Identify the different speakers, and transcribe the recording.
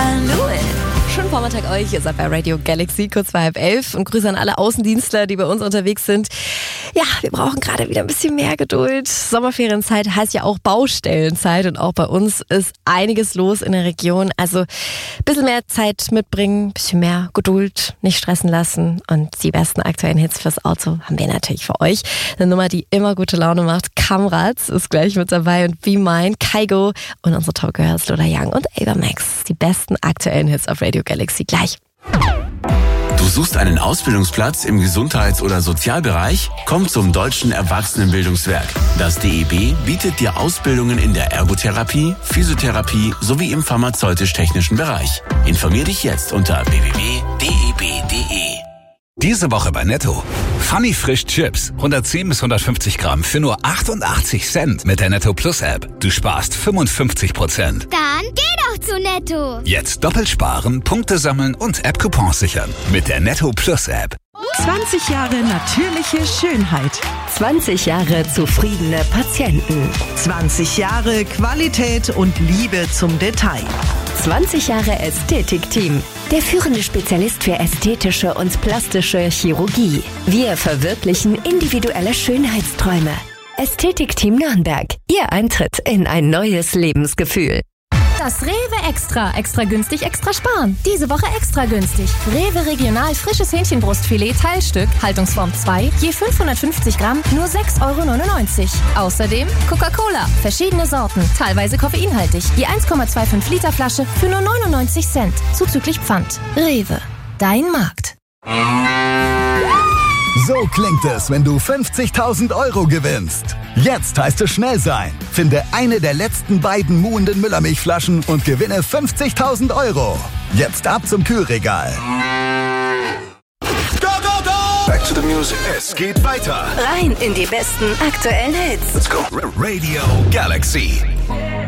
Speaker 1: knew it. Schönen Vormittag euch, ihr seid bei Radio Galaxy, kurz vor 10:30 und Grüße an alle Außendienstler, die bei uns unterwegs sind. Ja, wir brauchen gerade wieder ein bisschen mehr Geduld. Sommerferienzeit heißt ja auch Baustellenzeit und auch bei uns ist einiges los in der Region. Also ein bisschen mehr Zeit mitbringen, ein bisschen mehr Geduld, nicht stressen lassen und die besten aktuellen Hits fürs Auto haben wir natürlich für euch. Eine Nummer, die immer gute Laune macht. Kamratz ist gleich mit dabei und Be Mine, Kygo und unsere Top Girls Lola Young und Ava Max. Die besten aktuellen Hits auf Radio Galaxy gleich.
Speaker 2: Du suchst einen Ausbildungsplatz im Gesundheits- oder Sozialbereich? Komm zum Deutschen Erwachsenenbildungswerk. Das DEB bietet dir Ausbildungen in der Ergotherapie, Physiotherapie sowie im pharmazeutisch-technischen Bereich. Informier dich jetzt unter www.deb.de.
Speaker 3: Diese Woche bei Netto. Funny Frisch Chips. 110 bis 150 Gramm für nur 88 Cent mit der Netto Plus App. Du sparst 55%.
Speaker 4: Dann geh doch zu Netto.
Speaker 3: Jetzt doppelt sparen, Punkte sammeln und App-Coupons sichern. Mit der Netto Plus App.
Speaker 5: 20 Jahre natürliche Schönheit.
Speaker 6: 20 Jahre zufriedene Patienten.
Speaker 5: 20 Jahre Qualität und Liebe zum Detail.
Speaker 6: 20 Jahre Ästhetikteam. Der führende Spezialist für ästhetische und plastische Chirurgie. Wir verwirklichen individuelle Schönheitsträume. Ästhetikteam Nürnberg. Ihr Eintritt in ein neues Lebensgefühl.
Speaker 7: Das Rewe Extra. Extra günstig, extra sparen. Diese Woche extra günstig. Rewe Regional frisches Hähnchenbrustfilet Teilstück, Haltungsform 2, je 550 Gramm, nur 6,99 €. Außerdem Coca-Cola, verschiedene Sorten, teilweise koffeinhaltig. Je 1,25 Liter Flasche für nur 99 Cent, zuzüglich Pfand. Rewe, dein Markt.
Speaker 8: So klingt es, wenn du 50.000 € gewinnst. Jetzt heißt es schnell sein. Finde eine der letzten beiden muhenden Müllermilchflaschen und gewinne 50.000 €. Jetzt ab zum Kühlregal.
Speaker 9: Go, go, go! Back to the music. Es geht weiter.
Speaker 6: Rein in die besten aktuellen Hits.
Speaker 9: Let's go. Radio Galaxy.